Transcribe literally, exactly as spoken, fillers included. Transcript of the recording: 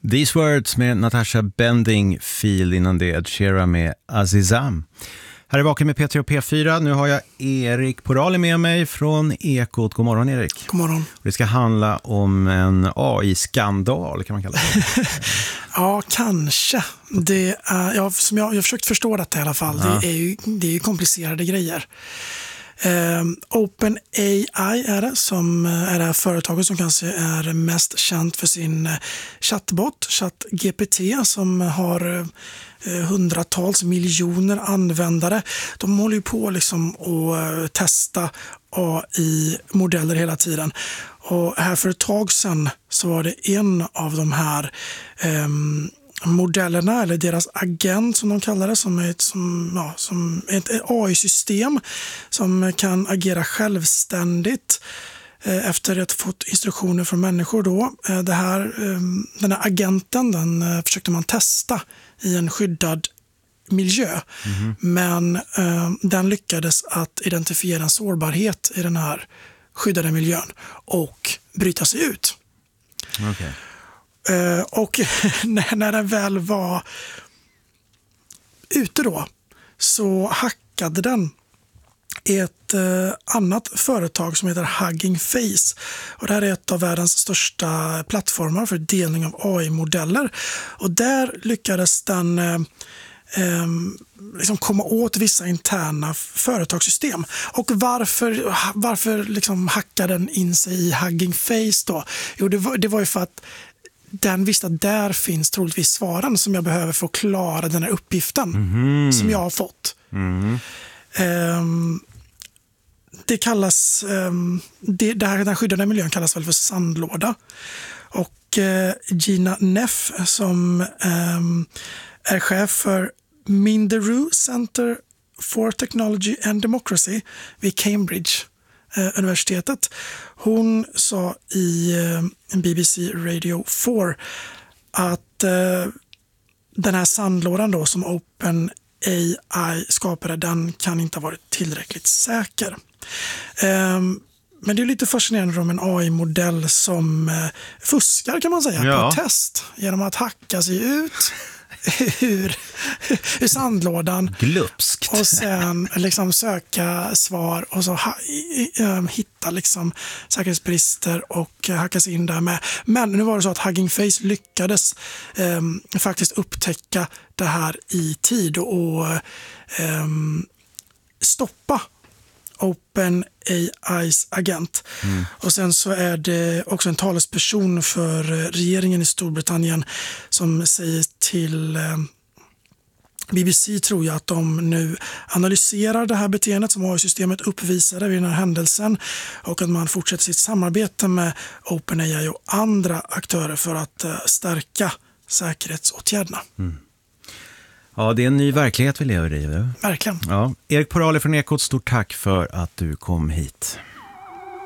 These Words med Natasha Bending, Feel innan det Ed Sheeran med Azizam. Här är Vaken med P tre och P fyra. Nu har jag Erik Porali med mig från Ekot. God morgon Erik. God morgon. Det ska handla om en A I-skandal kan man kalla det. Ja, kanske. Det är, jag, som jag, jag har försökt förstå detta i alla fall. Ja. Det är ju, det är ju komplicerade grejer. Um, OpenAI är det som är det här företaget som kanske är mest känt för sin chatbot, ChatGPT, som har uh, hundratals miljoner användare. De håller ju på liksom att uh, testa A I-modeller hela tiden. Och här för ett tag sedan så var det en av de här um, modellerna, eller deras agent som de kallar det, som är ett, som, ja, som ett A I-system som kan agera självständigt eh, efter att ha fått instruktioner från människor. Då. Eh, det här, eh, den här agenten den, eh, försökte man testa i en skyddad miljö, mm-hmm. men eh, den lyckades att identifiera en sårbarhet i den här skyddade miljön och bryta sig ut. Okay. Uh, och när, när den väl var ute då så hackade den ett uh, annat företag som heter Hugging Face. Och det här är ett av världens största plattformar för delning av A I-modeller. Och där lyckades den uh, um, liksom komma åt vissa interna företagssystem. Och varför, varför liksom hackade den in sig i Hugging Face då? Jo, det var, det var ju för att den visste att där finns troligtvis svaren som jag behöver för att klara den här uppgiften mm. som jag har fått. Mm. Um, det kallas, um, det, det här, den skyddade miljön kallas väl för sandlåda. Och uh, Gina Neff som um, är chef för Minderoo Center for Technology and Democracy vid Cambridge eh, universitetet. Hon sa i eh, B B C Radio fyra att eh, den här sandlådan då som OpenAI skapade, den kan inte ha varit tillräckligt säker. Eh, men det är lite fascinerande om en A I-modell som eh, fuskar kan man säga ja. på test genom att hacka sig ut ur, ur sandlådan. Glupskt. Och sen liksom söka svar och så ha, um, hitta liksom säkerhetsbrister och uh, hacka sig in där med. Men nu var det så att Hugging Face lyckades um, faktiskt upptäcka det här i tid och um, stoppa OpenAIs agent. Mm. Och sen så är det också en talesperson för regeringen i Storbritannien som säger till eh, B B C, tror jag, att de nu analyserar det här beteendet som A I-systemet uppvisade vid den här händelsen och att man fortsätter sitt samarbete med OpenAI och andra aktörer för att eh, stärka säkerhetsåtgärderna. Mm. Ja, det är en ny verklighet vi lever i. Eller? Verkligen. Ja. Erik Porali från Ekot, stort tack för att du kom hit.